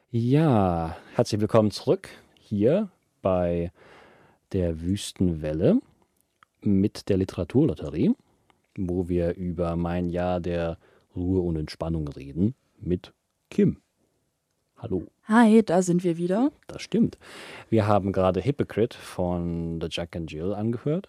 Ja, herzlich willkommen zurück hier bei der Wüstenwelle mit der Literaturlotterie, wo wir über mein Jahr der Ruhe und Entspannung reden mit Kim. Hallo, Hi, da sind wir wieder. das stimmt. Wir haben gerade Hypocrite von The Jack and Jill angehört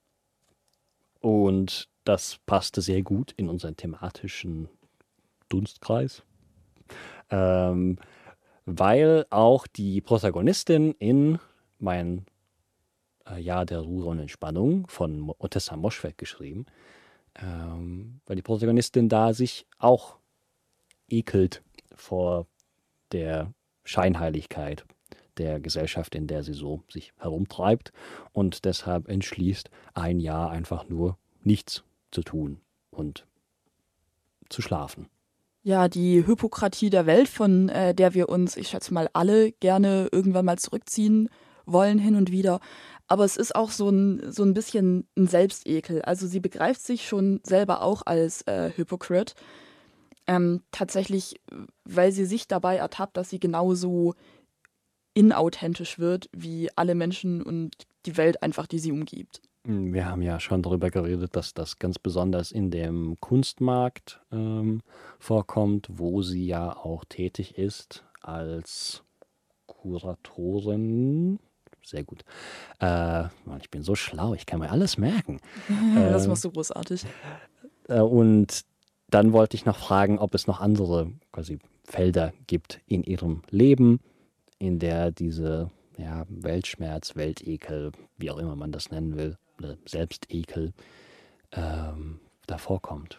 und das passte sehr gut in unseren thematischen Dunstkreis, ähm, weil auch die Protagonistin in mein Jahr der Ruhe und Entspannung von Otessa Moschweg geschrieben, weil die Protagonistin da sich auch ekelt vor der Scheinheiligkeit der Gesellschaft, in der sie so sich herumtreibt und deshalb entschließt, ein Jahr einfach nur nichts zu tun und zu schlafen. Ja, die Hypokratie der Welt, von der wir uns, ich schätze mal, alle gerne irgendwann mal zurückziehen wollen, hin und wieder. Aber es ist auch so ein bisschen ein Selbstekel. Also sie begreift sich schon selber auch als Hypocrite. Tatsächlich, weil sie sich dabei ertappt, dass sie genauso inauthentisch wird wie alle Menschen und die Welt einfach, die sie umgibt. Wir haben ja schon darüber geredet, dass das ganz besonders in dem Kunstmarkt vorkommt, wo sie ja auch tätig ist als Kuratorin. Sehr gut. Mann, ich bin so schlau, ich kann mir alles merken. Das Äh, machst du großartig. und dann wollte ich noch fragen, ob es noch andere quasi Felder gibt in ihrem Leben, in der diese Weltschmerz, Weltekel, wie auch immer man das nennen will, oder Selbstekel da vorkommt.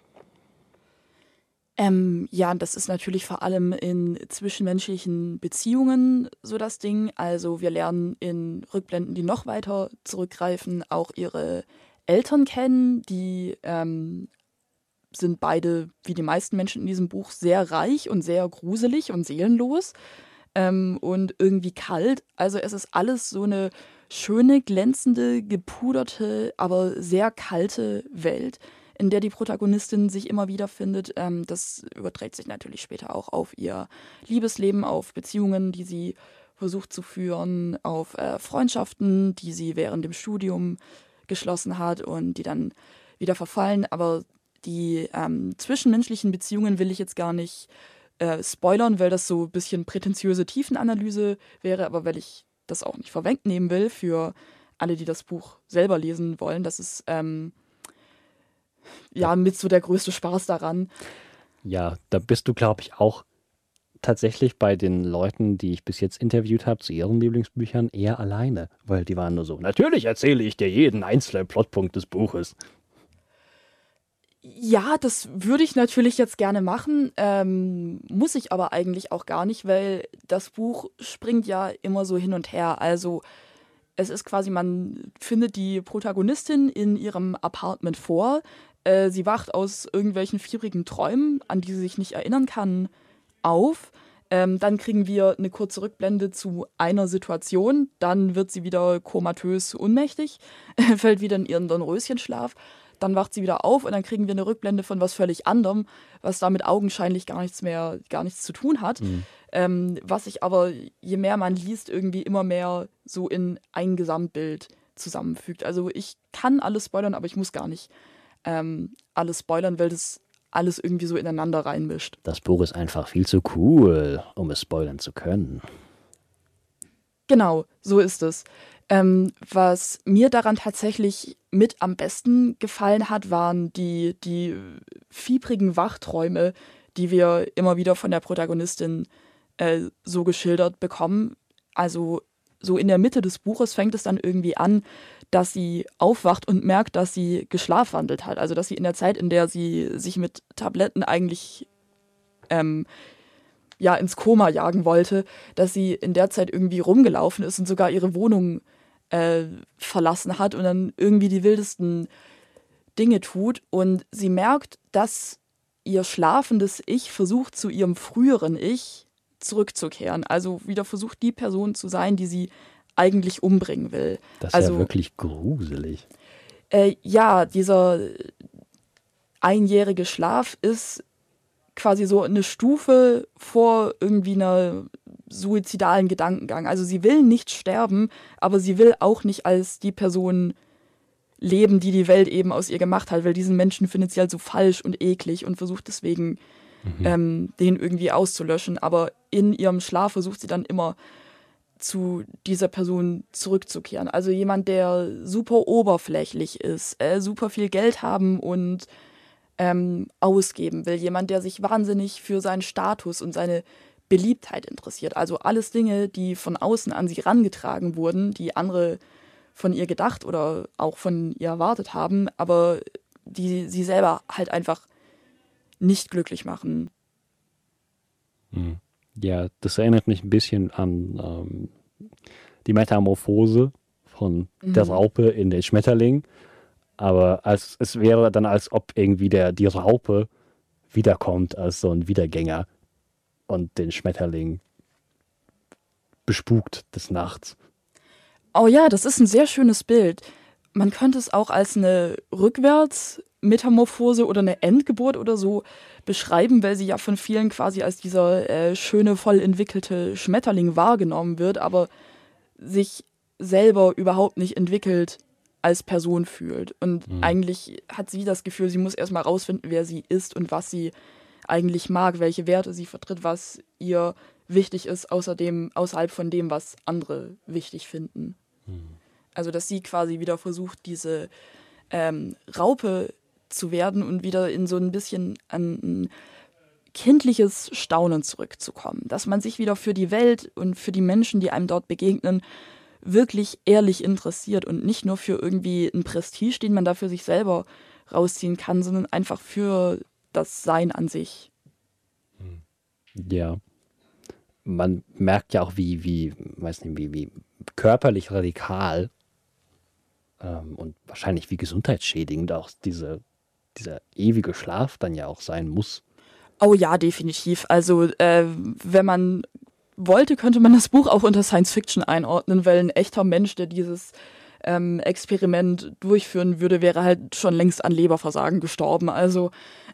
Ja, das ist natürlich vor allem in zwischenmenschlichen Beziehungen so das Ding. Also wir lernen in Rückblenden, die noch weiter zurückgreifen, auch ihre Eltern kennen. Die sind beide, wie die meisten Menschen in diesem Buch, sehr reich und sehr gruselig und seelenlos und irgendwie kalt. Also es ist alles so eine schöne, glänzende, gepuderte, aber sehr kalte Welt, in der die Protagonistin sich immer wieder findet. Das überträgt sich natürlich später auch auf ihr Liebesleben, auf Beziehungen, die sie versucht zu führen, auf Freundschaften, die sie während dem Studium geschlossen hat und die dann wieder verfallen. Aber die zwischenmenschlichen Beziehungen will ich jetzt gar nicht spoilern, weil das so ein bisschen prätentiöse Tiefenanalyse wäre, aber weil ich das auch nicht vorwegnehmen will für alle, die das Buch selber lesen wollen. Das ist Da, ja mit so der größte Spaß daran. ja, da bist du, glaube ich, auch tatsächlich bei den Leuten, die ich bis jetzt interviewt habe, zu ihren Lieblingsbüchern eher alleine, weil die waren nur so, natürlich erzähle ich dir jeden einzelnen Plotpunkt des Buches. Ja, das würde ich natürlich jetzt gerne machen, muss ich aber eigentlich auch gar nicht, weil das Buch springt ja immer so hin und her. Also es ist quasi, man findet die Protagonistin in ihrem Apartment vor. Sie wacht aus irgendwelchen fiebrigen Träumen, an die sie sich nicht erinnern kann, auf. Dann kriegen wir eine kurze Rückblende zu einer Situation. Dann wird sie wieder komatös ohnmächtig, fällt wieder in ihren Dornröschenschlaf. Dann wacht sie wieder auf und dann kriegen wir eine Rückblende von was völlig anderem, was damit augenscheinlich gar nichts zu tun hat. Hm. Was sich aber, je mehr man liest, irgendwie immer mehr so in ein Gesamtbild zusammenfügt. Also ich kann alles spoilern, aber ich muss gar nicht alles spoilern, weil das alles irgendwie so ineinander reinmischt. Das Buch ist einfach viel zu cool, um es spoilern zu können. Genau, so ist es. Was mir daran tatsächlich mit am besten gefallen hat, waren die fiebrigen Wachträume, die wir immer wieder von der Protagonistin so geschildert bekommen. Also so in der Mitte des Buches fängt es dann irgendwie an, dass sie aufwacht und merkt, dass sie geschlafwandelt hat. Also dass sie in der Zeit, in der sie sich mit Tabletten eigentlich ähm, ja, ins Koma jagen wollte, dass sie in der Zeit irgendwie rumgelaufen ist und sogar ihre Wohnung verlassen hat und dann irgendwie die wildesten Dinge tut. Und sie merkt, dass ihr schlafendes Ich versucht, zu ihrem früheren Ich zurückzukehren. Also wieder versucht, die Person zu sein, die sie eigentlich umbringen will. Das ist ja Also wirklich gruselig. ja, dieser einjährige Schlaf ist quasi so eine Stufe vor irgendwie einer suizidalen Gedankengang. Also sie will nicht sterben, aber sie will auch nicht als die Person leben, die die Welt eben aus ihr gemacht hat, weil diesen Menschen findet sie halt so falsch und eklig und versucht deswegen, den irgendwie auszulöschen. Aber in ihrem Schlaf versucht sie dann immer zu dieser Person zurückzukehren. Also jemand, der super oberflächlich ist, super viel Geld haben und ausgeben will. Jemand, der sich wahnsinnig für seinen Status und seine Beliebtheit interessiert. Also alles Dinge, die von außen an sie herangetragen wurden, die andere von ihr gedacht oder auch von ihr erwartet haben, aber die sie selber halt einfach nicht glücklich machen. Ja, das erinnert mich ein bisschen an die Metamorphose von der Raupe in den Schmetterling. Aber es wäre dann, als ob irgendwie die Raupe wiederkommt als so ein Wiedergänger und den Schmetterling bespukt des Nachts. Oh ja, das ist ein sehr schönes Bild. Man könnte es auch als eine Rückwärtsmetamorphose oder eine Endgeburt oder so beschreiben, weil sie ja von vielen quasi als dieser schöne, voll entwickelte Schmetterling wahrgenommen wird, aber sich selber überhaupt nicht entwickelt als Person fühlt. Und eigentlich hat sie das Gefühl, sie muss erstmal rausfinden, wer sie ist und was sie eigentlich mag, welche Werte sie vertritt, was ihr wichtig ist, außerhalb von dem, was andere wichtig finden. Also, dass sie quasi wieder versucht, diese Raupe zu werden und wieder in so ein bisschen ein kindliches Staunen zurückzukommen. Dass man sich wieder für die Welt und für die Menschen, die einem dort begegnen, wirklich ehrlich interessiert und nicht nur für irgendwie einen Prestige, den man da für sich selber rausziehen kann, sondern einfach für das Sein an sich. Ja. Man merkt ja auch, wie körperlich radikal und wahrscheinlich wie gesundheitsschädigend auch dieser ewige Schlaf dann ja auch sein muss. Oh ja, definitiv. Also wenn man wollte, könnte man das Buch auch unter Science Fiction einordnen, weil ein echter Mensch, der dieses Experiment durchführen würde, wäre halt schon längst an Leberversagen gestorben. Also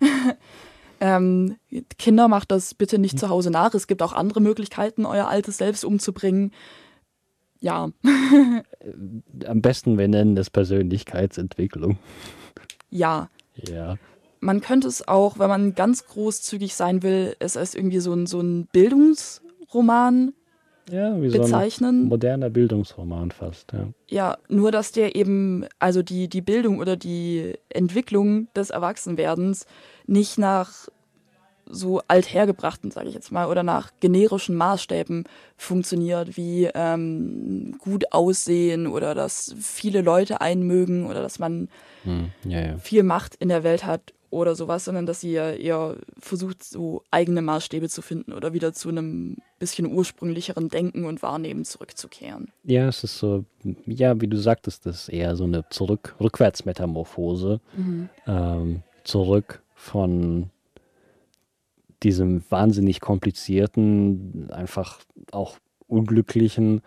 Kinder, macht das bitte nicht zu Hause nach. Es gibt auch andere Möglichkeiten, euer altes Selbst umzubringen. Ja. Am besten, wir nennen das Persönlichkeitsentwicklung. Ja. Ja. Man könnte es auch, wenn man ganz großzügig sein will, es als irgendwie so ein Bildungsroman Wie bezeichnen. So ein moderner Bildungsroman fast, ja. Ja, nur dass der eben, also die Bildung oder die Entwicklung des Erwachsenwerdens nicht nach so althergebrachten, sage ich jetzt mal, oder nach generischen Maßstäben funktioniert, wie gut aussehen oder dass viele Leute einen mögen oder dass man viel Macht in der Welt hat oder sowas, sondern dass sie ja eher versucht, so eigene Maßstäbe zu finden oder wieder zu einem bisschen ursprünglicheren Denken und Wahrnehmen zurückzukehren. Ja, es ist so, ja, wie du sagtest, das ist eher so eine Rückwärtsmetamorphose. Zurück von diesem wahnsinnig komplizierten, einfach auch unglücklichen,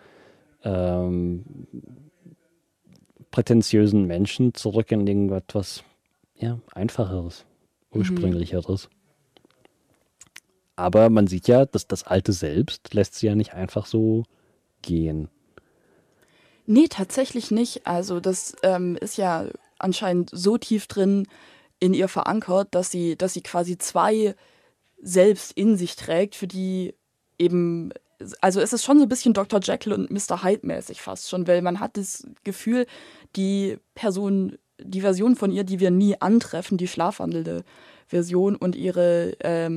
prätentiösen Menschen zurück in irgendetwas Einfacheres, Ursprünglicheres. Aber man sieht ja, dass das Alte selbst lässt sie ja nicht einfach so gehen. Nee, tatsächlich nicht. Also das ist ja anscheinend so tief drin in ihr verankert, dass sie quasi zwei selbst in sich trägt, für die eben, also es ist schon so ein bisschen Dr. Jekyll und Mr. Hyde mäßig fast schon, weil man hat das Gefühl, die Version von ihr, die wir nie antreffen, die schlafwandelnde Version und ihre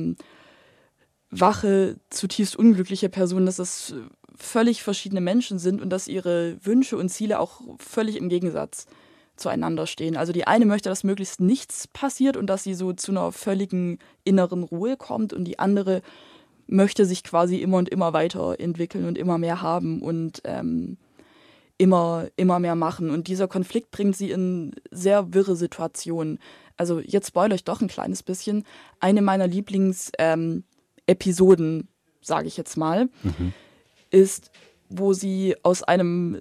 wache, zutiefst unglückliche Person, dass es völlig verschiedene Menschen sind und dass ihre Wünsche und Ziele auch völlig im Gegensatz zueinander stehen. Also die eine möchte, dass möglichst nichts passiert und dass sie so zu einer völligen inneren Ruhe kommt und die andere möchte sich quasi immer und immer weiterentwickeln und immer mehr haben und immer mehr machen. Und dieser Konflikt bringt sie in sehr wirre Situationen. Also jetzt spoilere ich doch ein kleines bisschen. Eine meiner Lieblings-Episoden, sage ich jetzt mal, ist, wo sie aus einem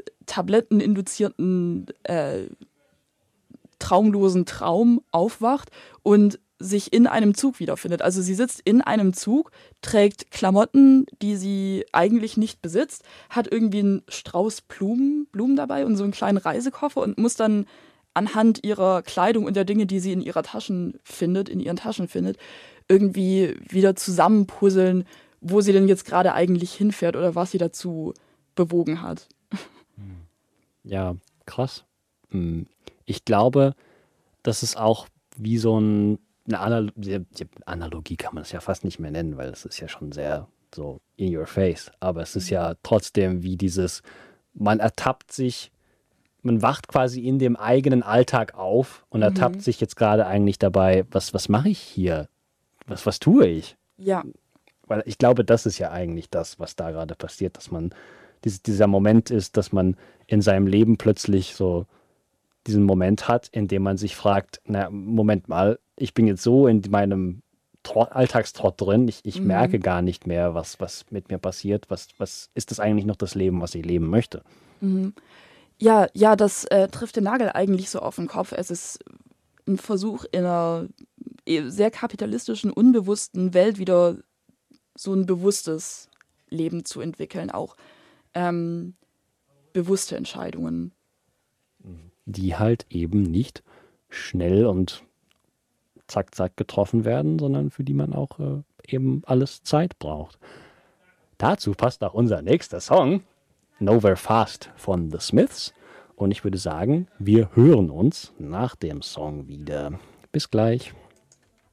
tabletteninduzierten traumlosen Traum aufwacht und sich in einem Zug wiederfindet. Also sie sitzt in einem Zug, trägt Klamotten, die sie eigentlich nicht besitzt, hat irgendwie einen Strauß Blumen dabei und so einen kleinen Reisekoffer und muss dann anhand ihrer Kleidung und der Dinge, die sie in ihren Taschen findet, irgendwie wieder zusammenpuzzeln, wo sie denn jetzt gerade eigentlich hinfährt oder was sie dazu bewogen hat. Ja, krass. Ich glaube, das ist auch wie so eine Analogie kann man es ja fast nicht mehr nennen, weil es ist ja schon sehr so in your face. Aber es ist ja trotzdem wie man ertappt sich, man wacht quasi in dem eigenen Alltag auf und ertappt sich jetzt gerade eigentlich dabei, was mache ich hier? Was tue ich? Ja. Weil ich glaube, das ist ja eigentlich das, was da gerade passiert, dass man dieser Moment ist, dass man in seinem Leben plötzlich so diesen Moment hat, in dem man sich fragt, na, Moment mal, ich bin jetzt so in meinem Alltagstrott drin, ich merke gar nicht mehr, was mit mir passiert, was ist das eigentlich noch das Leben, was ich leben möchte? Ja, das trifft den Nagel eigentlich so auf den Kopf. Es ist ein Versuch, in einer sehr kapitalistischen, unbewussten Welt wieder so ein bewusstes Leben zu entwickeln, auch bewusste Entscheidungen. Die halt eben nicht schnell und zack, zack getroffen werden, sondern für die man auch eben alles Zeit braucht. Dazu passt auch unser nächster Song, Nowhere Fast von The Smiths. Und ich würde sagen, wir hören uns nach dem Song wieder. Bis gleich.